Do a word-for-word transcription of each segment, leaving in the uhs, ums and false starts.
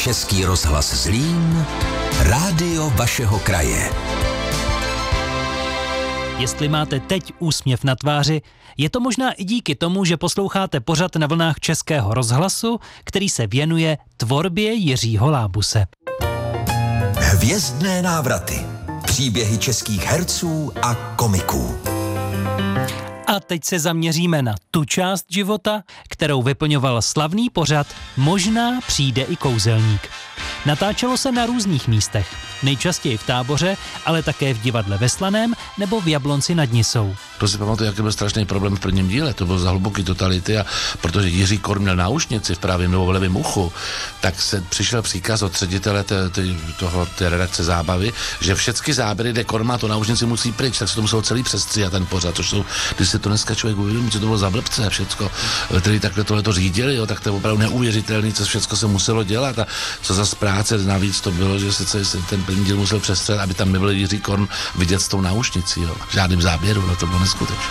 Český rozhlas Zlín, rádio vašeho kraje. Jestli máte teď úsměv na tváři, je to možná i díky tomu, že posloucháte pořad na vlnách Českého rozhlasu, který se věnuje tvorbě Jiřího Lábuse. Hvězdné návraty. Příběhy českých herců a komiků. A teď se zaměříme na tu část života, kterou vyplňoval slavný pořad Možná přijde i kouzelník. Natáčelo se na různých místech, nejčastěji v Táboře, ale také v divadle ve Slaném nebo v Jablonci nad Nisou. To si pamatuju, jaký byl strašný problém v prvním díle, to bylo za hluboký totality a protože Jiří Korn měl náušnici v pravém nebo v levém uchu, tak se přišel příkaz od ředitele té, té, toho, té redakce zábavy, že všechny záběry, kde Korn má tu náušnici, musí pryč, tak se to muselo celý přestříhat ten pořad, což jsou, když se to dneska člověk uvědomí, co to bylo za blbce a všecko, který takhle tohle to řídili, jo, tak to je opravdu neuvěřitelný, co všechno se muselo dělat a co za práce navíc to bylo, že se celý ten první díl musel přestřelit, aby tam nebyl Jiří Korn vidět s tou náušnicí, jo, žádným záběru, no to bylo neskutečné.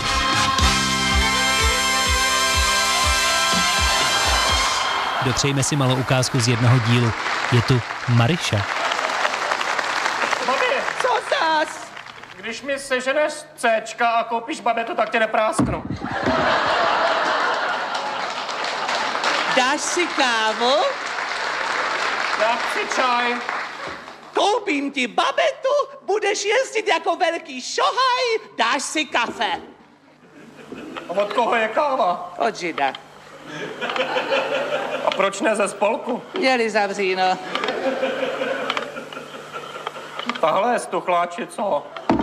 Dopřejme si malou ukázku z jednoho dílu. Je tu Maryša. Babi, co zas? Když mi seženeš Cčka a koupíš babetu, tak tě neprásknu. Dáš si kávu? Já chci čaj. Koupím ti babetu, budeš jezdit jako velký šohaj, dáš si kafe. A od koho je káva? Od žida. A proč ne ze spolku? Měli zavříno. Tahle je stuchláči, co?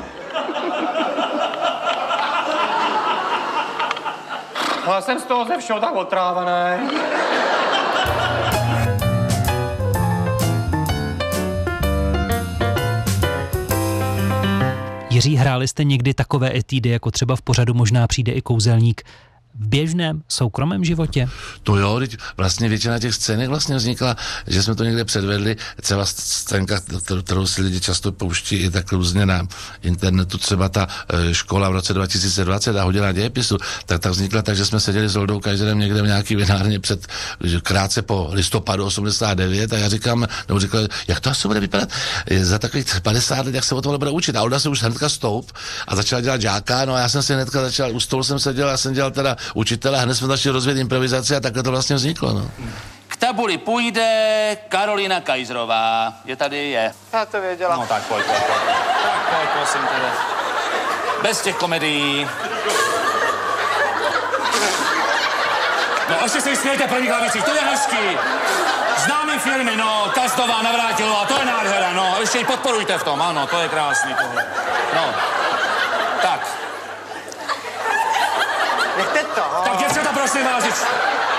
Já jsem z toho ze všeho tak otrávaný. Jiří, hráli jste někdy takové etudy, jako třeba v pořadu Možná přijde i kouzelník, v běžném soukromém životě? To jo, vlastně většina těch scének vlastně vznikla, že jsme to někde předvedli, třeba scénka, kterou si lidi často pouští i tak různě na internetu, třeba ta škola v roce dva tisíce dvacet a hodina dějepisu, tak ta vznikla tak, že jsme seděli s Oldou Kaiserem někde v nějaký vinárně před krátce po listopadu osmdesát devět a já říkám, nebo říkal, jak to asi bude vypadat za takových padesát let, jak se o tohle bude učit. A Olda se už hnedka stoup a začala dělat žáka, no a já jsem si hnedka začal, u stolu jsem seděl, já jsem dělal teda učitele, hned jsme začali rozvíjet improvizaci a takhle to vlastně vzniklo, no. K tabuli půjde Karolina Kajzrová. Je tady, je. Já to věděla. No tak pojď, pojď, pojď. Tak pojď, prosím tebe. Bez těch komedií. No, ještě se smějte první klavicích, to je hezký. Známý filmy, no, Kastová, Navrátilová, to je nádhera, no. Ještě ji podporujte v tom, ano, to je krásný tohle. No, tak. Nechte to. Tak děvčata, prosím vás, říct.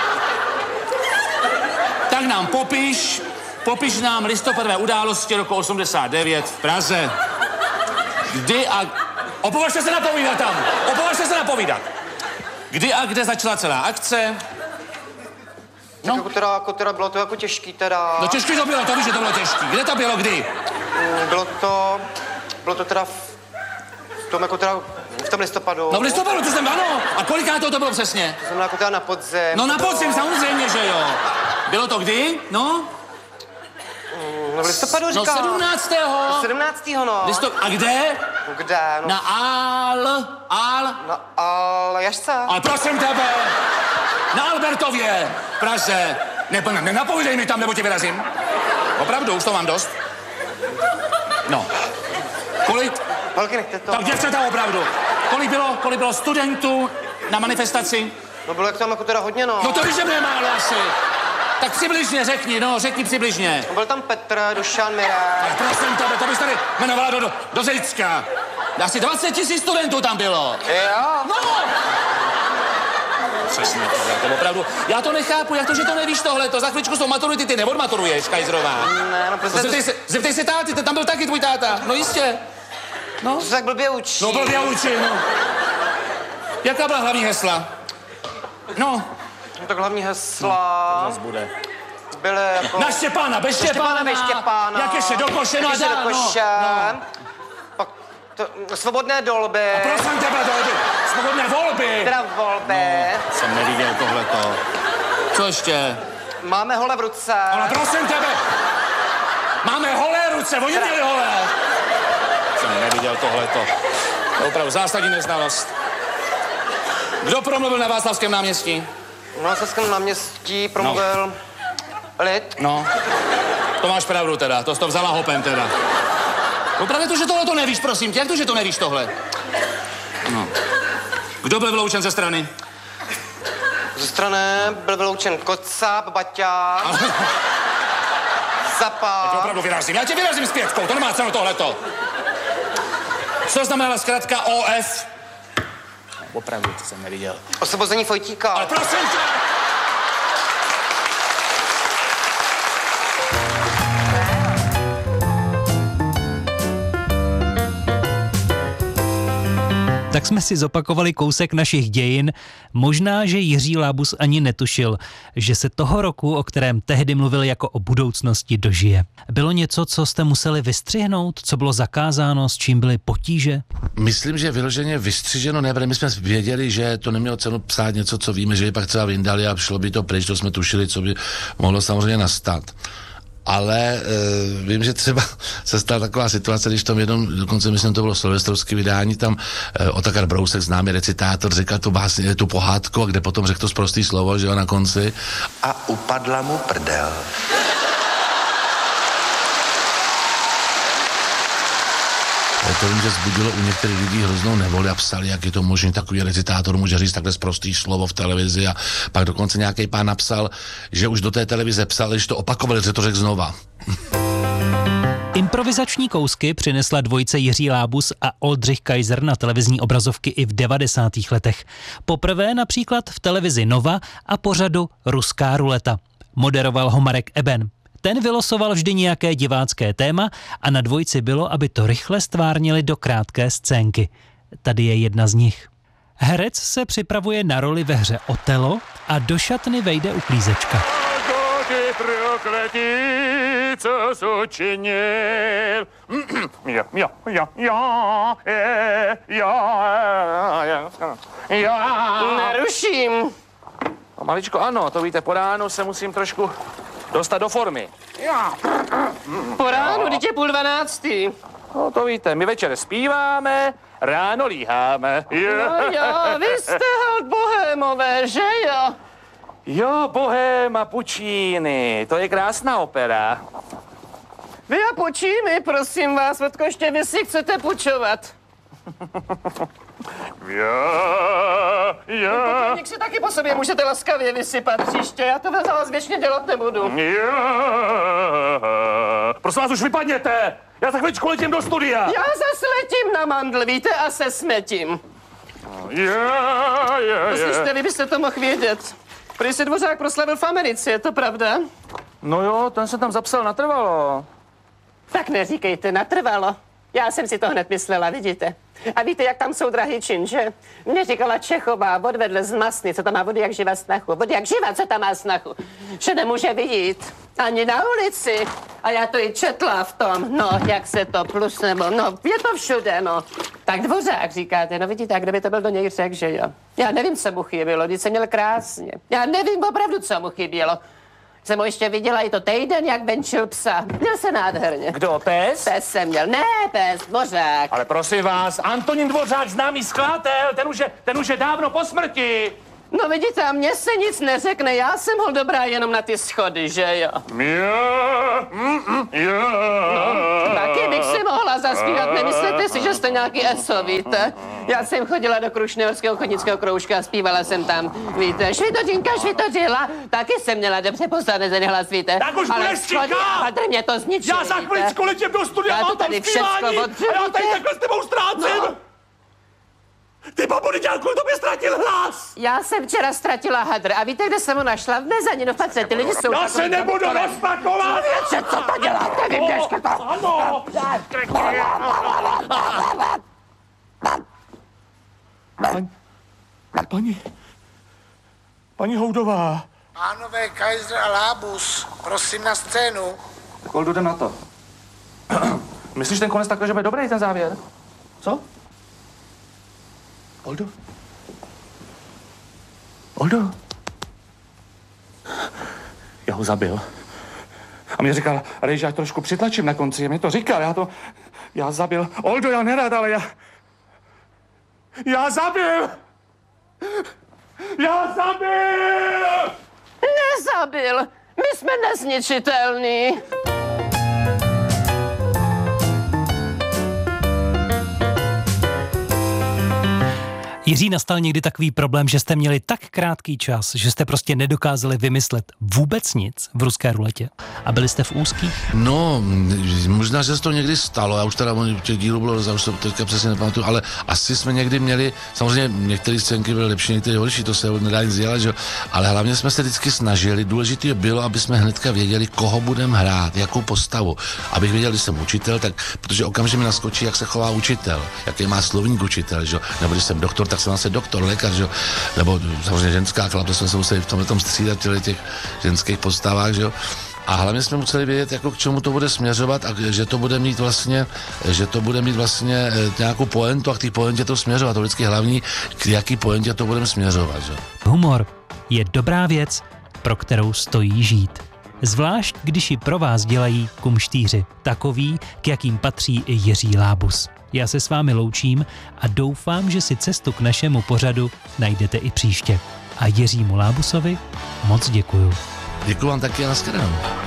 Tak nám popiš, popiš nám listopadové události roku osmdesát devět v Praze. Kdy a... Opovažte se napovídat tam, opovažte se napovídat. Kdy a kde začala celá akce? No. Tak jako teda, jako teda bylo to jako těžký teda. No těžký to bylo, to víš, že to bylo těžký. Kde to bylo, kdy? Bylo to, bylo to teda v, v tom jako teda... V tom listopadu. No v listopadu, to jsem, ano. A koliká to, to bylo přesně? To znamená jako teda na podzim. No na podzim, samozřejmě, že jo. Bylo to kdy? No? No v listopadu říkám. No sedmnáctého. sedmnáctého no. Listop... A kde? Kde? No. Na Al... Al... Na Aljašce. Ale prosím tebe. Na Albertově. V Praze. Ne, nenapovídej mi tam, nebo tě vyrazím. Opravdu, už to mám dost. No. Kolik... Holky, nechte to. Tak děvčata, opravdu. Kolik bylo, kolik bylo studentů na manifestaci? No bylo jak tam jako teda hodně, no. No to víš, že mě málo asi. Tak přibližně řekni, no, řekni přibližně. No, byl tam Petr, Dušan, Mirek. Tak prosím tebe, to bys tady jmenovala do, do, do Zejcka. Asi dvacet tisíc studentů tam bylo. Jo. No! Přesně tohle, to opravdu. Já to nechápu, jak to, že to nevíš tohle, to za chvíličku jsou maturity, ty neodmaturuješ, Kajzrová. Ne, no prostě... No, zeptej, se, zeptej se táty, tam byl taky tvůj táta, no jistě. No. To se tak blbě učí. No blbě učí, no. Jaká byla hlavní hesla? No. No tak hlavní hesla... No, to zase bude. Byly jako... Na Štěpána, bez Štěpána. Bez Štěpána. Jak ještě do koše, no a dál, do koše. No. Pak to, svobodné dolby. A prosím tebe, dolby. Svobodné volby. Teda volby. No, jsem neviděl tohleto. Co ještě? Máme hole v ruce. Ale prosím tebe, máme holé ruce, oni měli holé. Jsem neviděl tohleto. To je opravdu zásadní neznalost. Kdo promluvil na Václavském náměstí? Na Václavském náměstí promluvil no. Lid. No, to máš pravdu teda, to jsi to vzala hopem teda. Opravdu to, že tohle to nevíš, prosím tě, jak to, že to nevíš tohle? No. Kdo byl vyloučen ze strany? Ze strany byl vyloučen Kocáb, Baťa, Zapa. Je to opravdu vyrazím, já tě vyrazím s pětkou, to nemá cenu tohleto. Co znamenala zkrátka O F? Opravdu, to jsem neviděl. Osvobození Fojtíka. Ale prosím tě! Tak jsme si zopakovali kousek našich dějin. Možná, že Jiří Lábus ani netušil, že se toho roku, o kterém tehdy mluvil jako o budoucnosti, dožije. Bylo něco, co jste museli vystřihnout? Co bylo zakázáno? S čím byly potíže? Myslím, že vyloženě vystřiženo nebylo. My jsme věděli, že to nemělo cenu psát něco, co víme, že by pak třeba vyndali a šlo by to pryč, to jsme tušili, co by mohlo samozřejmě nastat. Ale e, vím, že třeba se stala taková situace, když tam jednom, dokonce myslím, to bylo silvestrovské vydání, tam e, Otakar Brousek, známý recitátor, řekl tu, básni, tu pohádku, a kde potom řekl to sprostý slovo, že jo, na konci. A upadla mu prdel. To vím, že vzbudilo u některých lidí hroznou nevoli a psali, jak je to možný, takový recitátor může říct takhle sprostý slovo v televizi, a pak dokonce nějaký pán napsal, že už do té televize psal, když to opakovali, že to řekl znova. Improvizační kousky přinesla dvojice Jiří Lábus a Oldřich Kaiser na televizní obrazovky i v devadesátých letech. Poprvé například v televizi Nova a pořadu Ruská ruleta. Moderoval ho Marek Eben. Ten vylosoval vždy nějaké divácké téma a na dvojici bylo, aby to rychle stvárnili do krátké scénky. Tady je jedna z nich. Herec se připravuje na roli ve hře Otelo a do šatny vejde uklízečka. Co jsi učinil? Jo, jo, jo, jo, jo, jo, jo. Neruším. No, maličko ano, to víte, po ránu se musím trošku dostat do formy. Po ránu, teď je půl dvanáctý. No to víte, my večer zpíváme, ráno líháme. No jo, vy jste hod bohémové, že jo? Jo, Bohéma Puccini, to je krásná opera. Vy a Puccini, prosím vás, odkud ještě vy si chcete půjčovat? Jo, jo. Pokrvník si taky po sobě můžete laskavě vysypat příště, já to za vás věčně dělat nebudu. Jo. Prosím vás, už vypadněte. Já za chvíličku letím do studia. Já zase letím na mandl, víte, a se smetím. Jo, jo, jo. Slyšte, vy byste to mohl vědět. Prý se Dvořák proslavil v Americe, je to pravda? No jo, ten se tam zapsal natrvalo. Tak neříkejte, natrvalo. Já jsem si to hned myslela, vidíte. A víte, jak tam jsou drahý čin, že? Mně říkala Čechová, odvedle z Masny, co tam má vody jak živa snachu. Vody jak živa, co tam má snachu. Že nemůže vidět ani na ulici. A já to i četla v tom, no, jak se to plus nebo, no, je to všude, no. Tak Dvořák říkáte, no vidíte, a kdyby to byl do něj řek, že jo. Já nevím, co mu chybělo, když jsem měl krásně. Já nevím opravdu, co mu chybělo. Jsem ho ještě viděla i to týden, jak venčil psa. Měl se nádherně. Kdo, pes? Pes jsem měl. Ne, pes, Dvořák. Ale prosím vás, Antonín Dvořák, známý skladatel, ten už je, ten už je dávno po smrti. No vidíte, a mně se nic neřekne, já jsem hol dobrá jenom na ty schody, že jo? Jo, mm, mm, jo. No, taky bych si mohla zaspívat, nemyslete si, že jste nějaký eso, víte? Já jsem chodila do Krušnohorského chodnického kroužka a zpívala jsem tam, víte, Švitotinka švitořila, taky jsem měla dobře posadený hlas, víte? Tak už budeš ticha! Ale mě to zničilo, Já za chviličku letím do studia, já mám to tam tady zpívání všecko a já tady takhle s tebou ztrácím. No. Ty babudiťánku, to by ztratil hlas! Já jsem včera ztratila hadr a víte, kde jsem ho našla? V mezaninu, v patře, ty lidi jsou... Já se nebudu rozpakovat! Co to děláte, vy běžky to... Ano! Paní... Paní... Paní Houdová. Pánové Kaiser a Lábus, prosím na scénu. Tak Oldo, jdem na to. Myslíš ten konec takhle, že bude dobrý ten závěr? Co? Oldo? Oldo? Jo. ho zabil. A mě říkal, Rejže, ať trošku přitlačím na konci. A mě to říkal, já to... Já zabil... Oldo, já nerad, ale já... Já zabil! Já zabil! Nezabil! My jsme nezničitelní. Jiří, nastal někdy takový problém, že jste měli tak krátký čas, že jste prostě nedokázali vymyslet vůbec nic v ruské ruletě a byli jste v úzkých? No, možná, že se to někdy stalo, já už teda těch dílů bylo, já už to teďka přesně nepamatuju, ale asi jsme někdy měli, samozřejmě některé scénky byly lepší, některé horší, to se nedá nic dělat, že? Ale hlavně jsme se vždycky snažili, důležité bylo, aby jsme hnedka věděli, koho budeme hrát, jakou postavu. Abych věděl, když jsem učitel, tak protože okamžitě mi naskočí, jak se chová učitel, jaký má slovník učitel, že? Nebo když jsem doktor, tak jsem asi doktor, lékař, že? Nebo samozřejmě ženská chlap, to jsme se museli v tomhle tom střídat těch ženských postavách, že jo. A hlavně jsme museli vědět, jako k čemu to bude směřovat a že to bude mít vlastně, že to bude mít vlastně nějakou pointu a k té pointě to směřovat. To vždycky hlavní, k jaký pointě to budeme směřovat, že? Humor je dobrá věc, pro kterou stojí žít. Zvlášť, když ji pro vás dělají kumštýři, takový, k jakým patří i Jiří Lábus. Já se s vámi loučím a doufám, že si cestu k našemu pořadu najdete i příště. A Jiřímu Lábusovi moc děkuju. Děkuju vám taky a nashledanou.